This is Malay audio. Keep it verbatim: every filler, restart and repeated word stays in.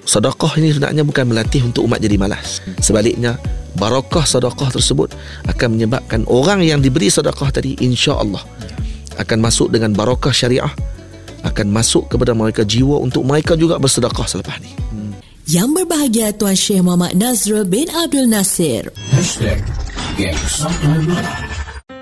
sedekah ini sebenarnya bukan melatih untuk umat jadi malas. Sebaliknya, barakah sedekah tersebut akan menyebabkan orang yang diberi sedekah tadi insya-Allah akan masuk dengan barakah syariah, akan masuk kepada mereka jiwa untuk mereka juga bersedekah selepas ni. Yang berbahagia Tuan Syekh Muhammad Nazrul bin Abdul Nasir. Hashtag Geng Sabtu Malam.